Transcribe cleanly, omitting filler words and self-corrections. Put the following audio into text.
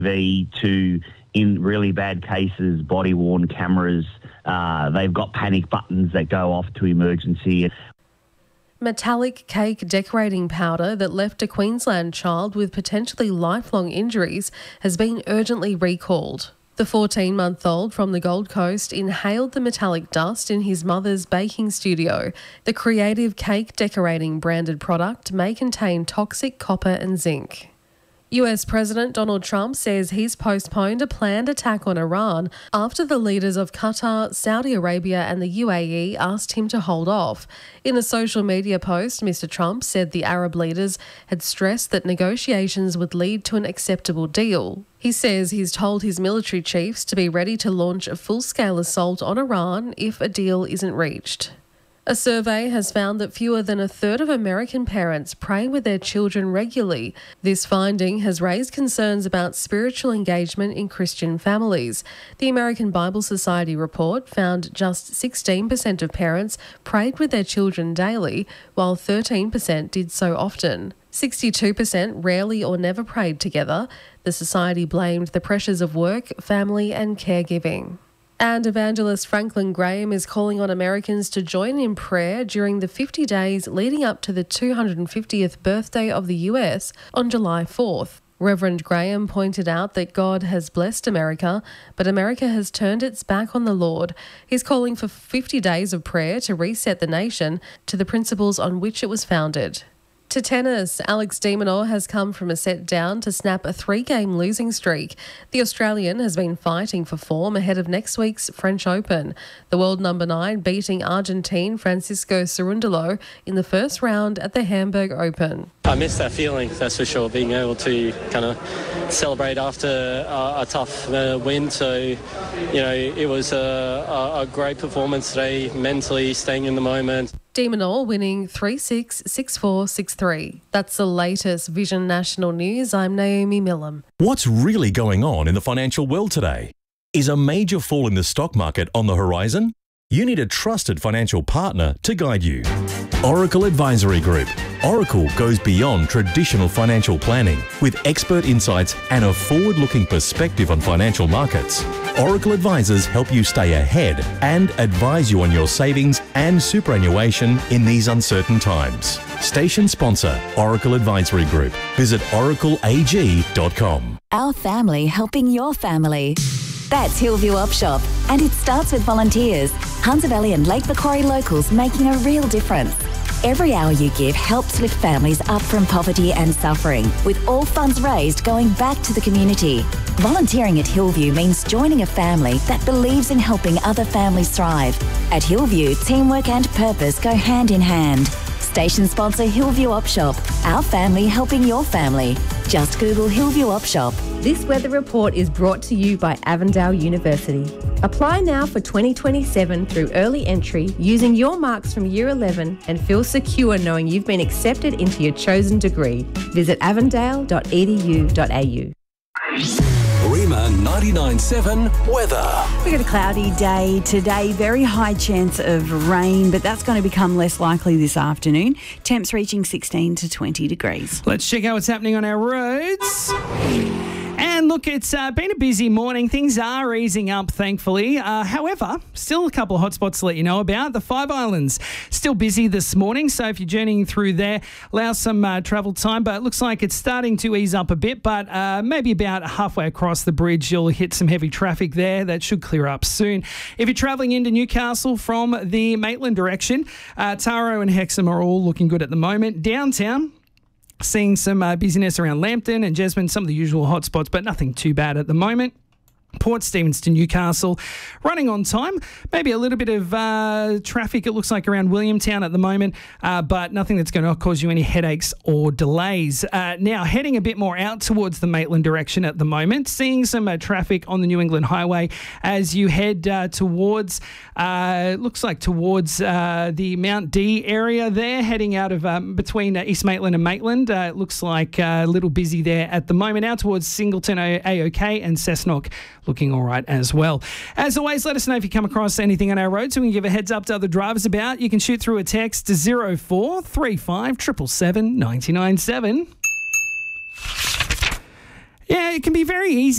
to, in really bad cases, body-worn cameras. They've got panic buttons that go off to emergency. Metallic cake decorating powder that left a Queensland child with potentially lifelong injuries has been urgently recalled. The 14-month-old from the Gold Coast inhaled the metallic dust in his mother's baking studio. The creative cake decorating branded product may contain toxic copper and zinc. US President Donald Trump says he's postponed a planned attack on Iran after the leaders of Qatar, Saudi Arabia and the UAE asked him to hold off. In a social media post, Mr. Trump said the Arab leaders had stressed that negotiations would lead to an acceptable deal. He says he's told his military chiefs to be ready to launch a full-scale assault on Iran if a deal isn't reached. A survey has found that fewer than a third of American parents pray with their children regularly. This finding has raised concerns about spiritual engagement in Christian families. The American Bible Society report found just 16% of parents prayed with their children daily, while 13% did so often. 62% rarely or never prayed together. The Society blamed the pressures of work, family and caregiving. And evangelist Franklin Graham is calling on Americans to join in prayer during the 50 days leading up to the 250th birthday of the US on July 4th. Reverend Graham pointed out that God has blessed America, but America has turned its back on the Lord. He's calling for 50 days of prayer to reset the nation to the principles on which it was founded. To tennis, Alex de Minaur has come from a set down to snap a 3-game losing streak. The Australian has been fighting for form ahead of next week's French Open. The world number 9 beating Argentine Francisco Cerundolo in the first round at the Hamburg Open. I miss that feeling, that's for sure, being able to kind of celebrate after a tough win. So, it was a great performance today, mentally staying in the moment. De Minaur winning 3-6, 6-4, 6-3. That's the latest Vision National News. I'm Naomi Millam. What's really going on in the financial world today? Is a major fall in the stock market on the horizon? You need a trusted financial partner to guide you. Oracle Advisory Group. Oracle goes beyond traditional financial planning with expert insights and a forward-looking perspective on financial markets. Oracle advisors help you stay ahead and advise you on your savings and superannuation in these uncertain times. Station sponsor, Oracle Advisory Group. Visit oracleag.com. Our family helping your family. That's Hillview Opshop, and it starts with volunteers. Hunter Valley and Lake Macquarie locals making a real difference. Every hour you give helps lift families up from poverty and suffering, with all funds raised going back to the community. Volunteering at Hillview means joining a family that believes in helping other families thrive. At Hillview, teamwork and purpose go hand in hand. Station sponsor Hillview Opshop. Our family helping your family. Just Google Hillview Opshop. This weather report is brought to you by Avondale University. Apply now for 2027 through early entry using your marks from Year 11 and feel secure knowing you've been accepted into your chosen degree. Visit avondale.edu.au. Rima 99.7 weather. We've got a cloudy day today, very high chance of rain, but that's going to become less likely this afternoon. Temps reaching 16 to 20 degrees. Let's check out what's happening on our roads. And look, it's been a busy morning. Things are easing up, thankfully. However, still a couple of hotspots to let you know about. The Five Islands still busy this morning, so if you're journeying through there, allow some travel time. But it looks like it's starting to ease up a bit, but maybe about halfway across the bridge, you'll hit some heavy traffic there. That should clear up soon. If you're travelling into Newcastle from the Maitland direction, Taro and Hexham are all looking good at the moment. Downtown, seeing some busyness around Lambton and Jesmond, some of the usual hotspots, but nothing too bad at the moment. Port Stephens to Newcastle, running on time. Maybe a little bit of traffic, it looks like, around Williamtown at the moment, but nothing that's going to cause you any headaches or delays. Now, heading a bit more out towards the Maitland direction at the moment, seeing some traffic on the New England Highway as you head towards, looks like towards the Mount D area there, heading out of between East Maitland and Maitland. It looks like a little busy there at the moment. Out towards Singleton, AOK, and Cessnock, looking all right as well. As always, let us know if you come across anything on our road so we can give a heads up to other drivers about. You can shoot through a text to 0435 777 997. Yeah, it can be very easy